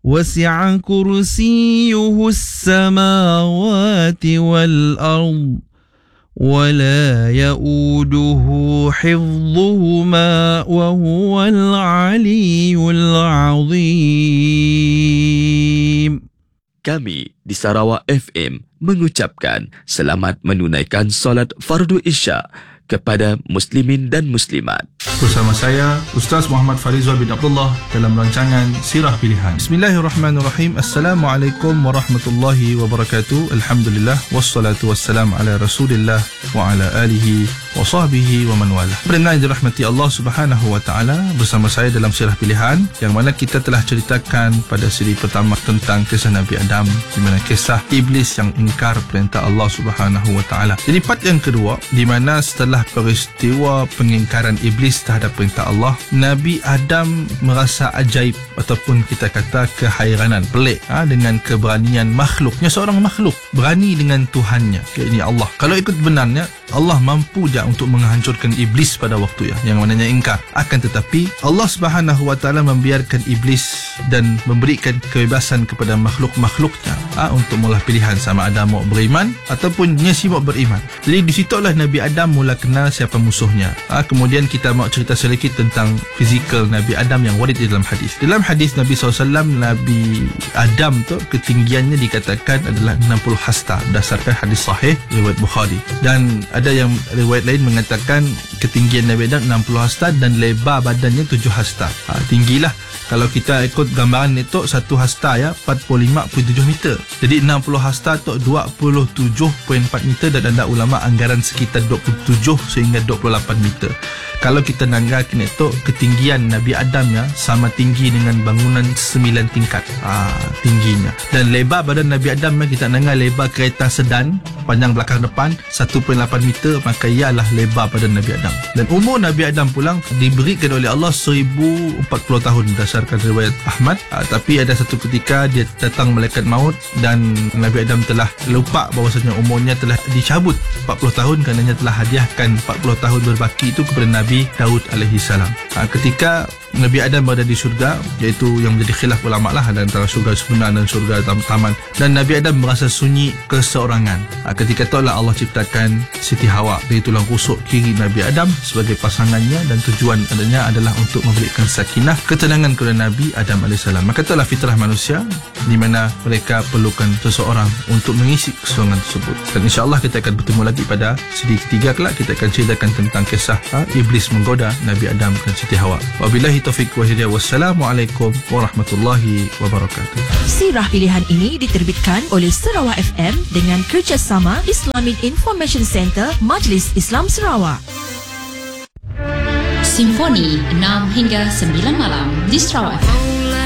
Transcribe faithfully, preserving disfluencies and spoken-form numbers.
وسع كرسيه السماوات والأرض ولا يؤوده حفظهما وهو العلي العظيم. Kami di Sarawak F M mengucapkan selamat menunaikan solat fardu Isya kepada muslimin dan muslimat. Bersama saya Ustaz Muhammad Farizal bin Abdullah dalam rancangan Sirah Pilihan. Bismillahirrahmanirrahim. Assalamualaikum warahmatullahi wabarakatuh. Alhamdulillah wassalatu wassalamu ala Rasulillah wa ala alihi wa sahbihi wa man wala. Pendengar yang dirahmati Allah Subhanahu wa taala, bersama saya dalam Sirah Pilihan yang mana kita telah ceritakan pada siri pertama tentang kisah Nabi Adam, di mana kisah iblis yang ingkar perintah Allah Subhanahu wa taala. Jadi part yang kedua, di mana setelah peristiwa pengingkaran iblis terhadap perintah Allah, Nabi Adam merasa ajaib ataupun kita kata kehairanan, pelik ha, dengan keberanian makhluknya. Seorang makhluk berani dengan Tuhannya, ini Allah. Kalau ikut benarnya, Allah mampu je untuk menghancurkan iblis pada waktu ya, yang mananya ingkar. Akan tetapi Allah Subhanahu wa taala membiarkan iblis dan memberikan kebebasan kepada makhluk-makhluknya ha, untuk mengolah pilihan sama ada mau beriman ataupun nyesi mau beriman. Jadi di situlah Nabi Adam mula kenal siapa musuhnya. Ha, kemudian kita mau cerita sedikit tentang fizikal Nabi Adam yang warid di dalam hadis. Dalam hadis Nabi sallallahu alaihi wasallam, Nabi Adam tu ketinggiannya dikatakan adalah enam puluh hasta berdasarkan hadis sahih riwayat Bukhari. Dan ada yang riwayat lain mengatakan ketinggian Nabi Adam enam puluh hasta dan lebar badannya tujuh hasta. Ha, tinggilah. Kalau kita ikut gambaran itu, satu hasta ya empat puluh lima perpuluhan tujuh meter. Jadi enam puluh hasta tu dua puluh tujuh perpuluhan empat meter, dan ada ulama anggaran sekitar dua puluh tujuh sehingga dua puluh lapan meter. Kalau kita nanggakan itu, ketinggian Nabi Adam ya sama tinggi dengan bangunan sembilan tingkat ha, tingginya. Dan lebar badan Nabi Adam ya, kita nangga lebar kereta sedan panjang belakang depan satu perpuluhan lapan meter, maka ialah lebar badan Nabi Adam. Dan umur Nabi Adam pulang diberikan oleh Allah seribu empat puluh tahun berdasarkan riwayat Ahmad. Ha, tapi ada satu ketika dia datang malaikat maut dan Nabi Adam telah lupa bahawasanya umurnya telah dicabut empat puluh tahun, karenanya telah hadiahkan empat puluh tahun berbaki itu kepada Nabi Daud alaihi salam. Ha, ketika Nabi Adam berada di syurga, iaitu yang menjadi khilaf ulama lah antara syurga sebenar dan syurga taman, dan Nabi Adam merasa sunyi keseorangan. Ha, ketika itulah Allah ciptakan Siti Hawa dari tulang rusuk kiri Nabi Adam sebagai pasangannya, dan tujuan adanya adalah untuk memberikan sakinah, ketenangan kepada Nabi Adam alaihi salam. Maka itulah fitrah manusia di mana mereka perlukan seseorang untuk mengisi keseorangan tersebut. Dan insya-Allah kita akan bertemu lagi pada siri ketiga kelak. Kita akan ceritakan tentang kisah ha, iblis menggoda Nabi Adam dan Siti Hawa. Wabillahi taufiq wa hidayah. Wassalamualaikum warahmatullahi wabarakatuh. Sirah Pilihan ini diterbitkan oleh Sarawak F M dengan kerjasama Islamic Information Center Majlis Islam Sarawak. Simfoni enam hingga sembilan malam di Sarawak F M.